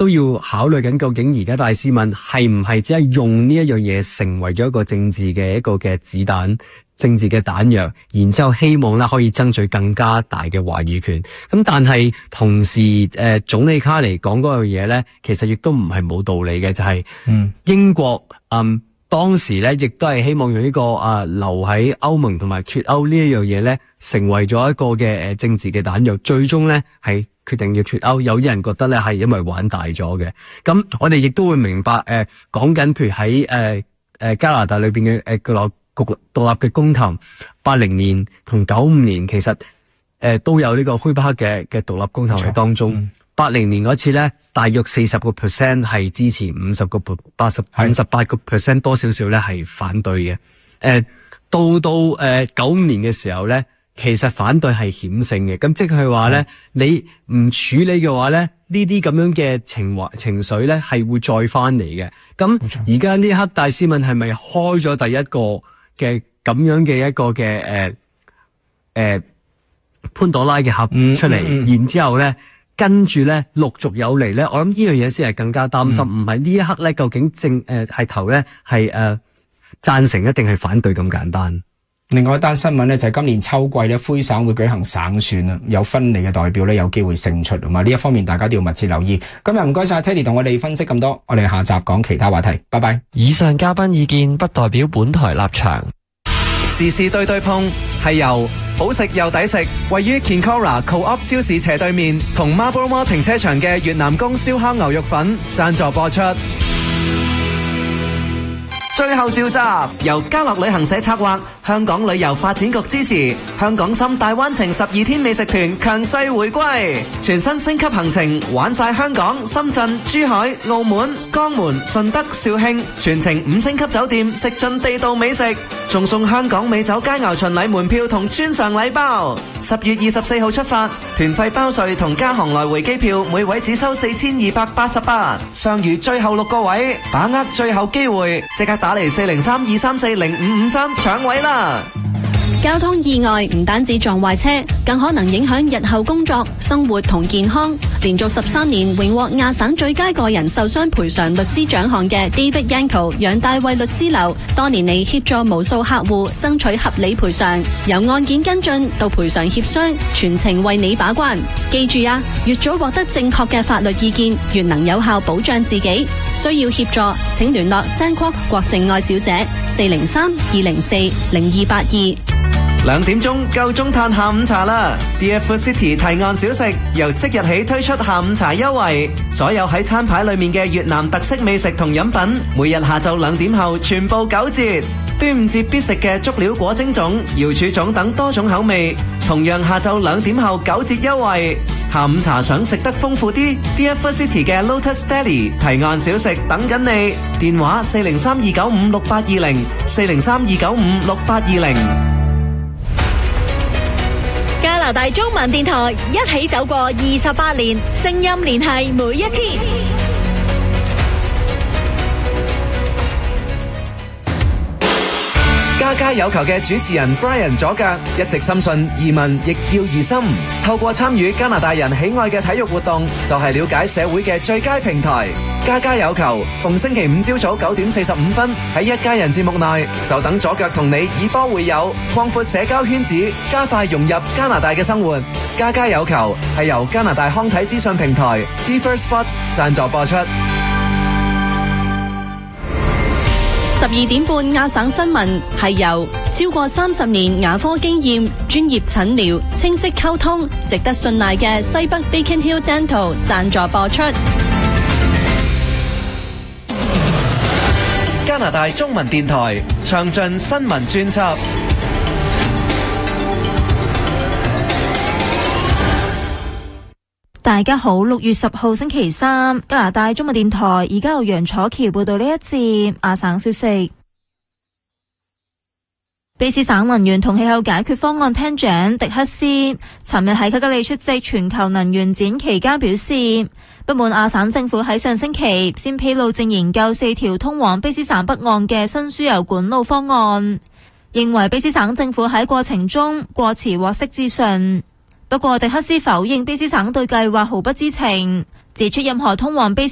都要考慮緊究竟而家戴斯敏係唔係只係用呢一樣嘢成為咗一個政治嘅一個嘅子彈、政治嘅彈藥，然之後希望咧可以爭取更加大嘅話語權。咁但係同時總理卡尼講嗰樣嘢咧，其實亦都唔係冇道理嘅，就係英國當時咧，亦都係希望用呢個留喺歐盟同埋脫歐呢一樣嘢咧，成為咗一個嘅政治嘅彈藥。最終咧係決定要脫歐。有啲人覺得咧係因為玩大咗嘅。咁我哋亦都會明白講緊譬如喺加拿大裏邊嘅獨立嘅公投，80年同95年其實都有呢個魁北克嘅獨立公投喺當中。80年嗰次咧，大約40% 係支持，58% 多少少咧係反對嘅。到95年嘅時候咧，其實反對係險勝嘅。咁即係話咧，你唔處理嘅話咧，呢啲咁樣嘅情緒咧係會再翻嚟嘅。咁而家呢一刻，戴斯敏係咪開咗第一個嘅咁樣嘅一個嘅潘朵拉嘅盒出嚟，然之後咧？跟住咧，陸續有嚟咧，我諗呢樣嘢先係更加擔心，唔係呢一刻咧，究竟係投咧係贊成一定係反對咁簡單。 另外一單新聞咧就係今年秋季咧，魁省會舉行省選啦，有分離嘅代表咧有機會勝出啊嘛，呢一方面大家都要密切留意。今日唔該晒 Teddy 同我哋分析咁多，我哋下集講其他話題，拜拜。 以上嘉賓意見不代表本台立場。 時事對對碰係由好食又抵食，位於 Kinkora Co-op 超市斜對面同 Marlborough Mall 停車場嘅越南宮燒烤牛肉粉贊助播出。最後召集由家樂旅行社策劃，香港旅遊發展局支持，香港深大灣程12天美食團強勢回歸，全新升級行程，玩晒香港、深圳、珠海、澳門、江門、順德、肇慶，全程5星級酒店，食盡地道美食，仲送香港美酒佳肴巡禮門票同專上禮包。10月24號出發，團費包稅同加航來回機票，每位只收4288，尚餘最後6個位，把握最後機會，即刻打嚟403-234-0553搶位啦！ 交通意外唔單止撞壞車，更可能影響日後工作、生活同健康。連續13年榮獲亞省最佳個人受傷賠償律師獎項嘅 David Yanko 楊大衛律師樓，多年嚟協助無數客戶爭取合理賠償，由案件跟進到賠償協商，全程為你把關。記住啊，越早獲得正確嘅法律意見，越能有效保障自己。需要協助，請聯絡 Sandquark 郭靜愛小姐403-204-0282。 2點鐘夠鐘嘆下午茶啦 ！Dear Food City 提案小食由即日起推出下午茶優惠，所有喺餐牌裏面嘅越南特色美食同飲品，每日下晝2點後全部9折。端午節必食嘅足料果蒸粽、瑤柱粽等多種口味，同樣下晝2點後9折優惠。下午茶想食得豐富啲 ，Dear Food City 嘅 Lotus Deli 提案小食等緊你，電話403-295-6820，403-295-6820。 加拿大中文電台一起走過28年，聲音聯繫每一天。 家家有球嘅主持人 Brian 左腳一直深信移民亦要移心，透過參與加拿大人喜愛嘅體育活動，就係了解社會嘅最佳平台。家家有球，逢星期5朝早9點45分喺一家人節目內，就等左腳同你以波會友，擴闊社交圈子，加快融入加拿大嘅生活。家家有球係由加拿大康體資訊平台 Fever Sports 贊助播出。 12點半亞省新聞係由超過30年牙科經驗、專業診療、清晰溝通、值得信賴嘅西北 Beacon Hill Dental 贊助播出。 加拿大中文電台詳盡新聞專輯。 大家好，6月10號星期三，加拿大中文電台而家由楊楚橋報道呢一節亞省消息。卑詩省能源同氣候解決方案廳長迪克斯尋日喺卡加利出席全球能源展期間表示，不滿亞省政府喺上星期先披露正研究4條通往卑詩省北岸嘅新輸油管路方案，認為卑詩省政府喺過程中過遲獲悉資訊。不過迪克斯否認卑詩省對計劃毫不知情，指出任何通往卑